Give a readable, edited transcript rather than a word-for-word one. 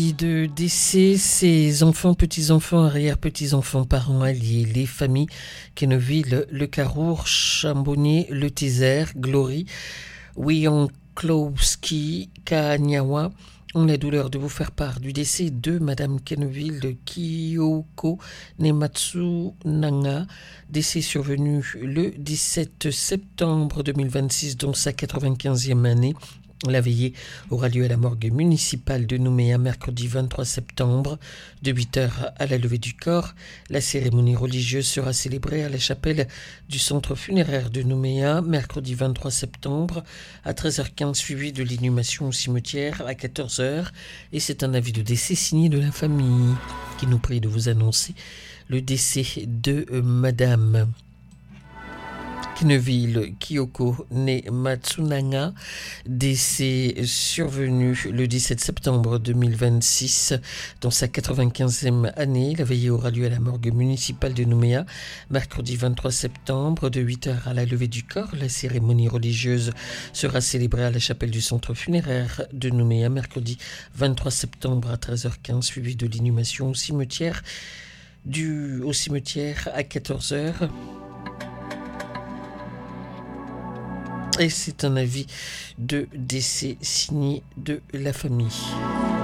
De décès, ses enfants, petits-enfants, arrière-petits-enfants, parents alliés, les familles Kenneville, Le Carour, Chambonnier, Le Tézère, Glory, Wianklowski, Kaanyawa ont la douleur de vous faire part du décès de Madame Kenneville de Kyoko Nematsu Nanga, décès survenu le 17 septembre 2026, dont sa 95e année. La veillée aura lieu à la morgue municipale de Nouméa mercredi 23 septembre de 8h à la levée du corps. La cérémonie religieuse sera célébrée à la chapelle du centre funéraire de Nouméa mercredi 23 septembre à 13h15, suivi de l'inhumation au cimetière à 14h. Et c'est un avis de décès signé de la famille qui nous prie de vous annoncer le décès de Madame Kenneville Kyoko Nematsunanga, décès survenu le 17 septembre 2026 dans sa 95e année. La veillée aura lieu à la morgue municipale de Nouméa mercredi 23 septembre de 8h à la levée du corps. La cérémonie religieuse sera célébrée à la chapelle du centre funéraire de Nouméa mercredi 23 septembre à 13h15, suivi de l'inhumation au cimetière à 14h. Et c'est un avis de décès signé de la famille.